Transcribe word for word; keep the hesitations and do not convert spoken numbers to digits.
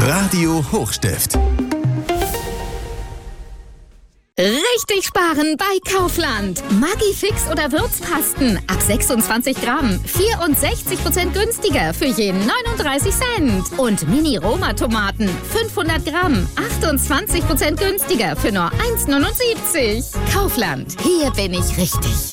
Radio Hochstift. Richtig sparen bei Kaufland. Maggi-Fix oder Würzpasten ab sechsundzwanzig Gramm. vierundsechzig Prozent günstiger für je neununddreißig Cent. Und Mini-Roma-Tomaten fünfhundert Gramm. achtundzwanzig Prozent günstiger für nur eins Komma neunundsiebzig. Kaufland. Hier bin ich richtig.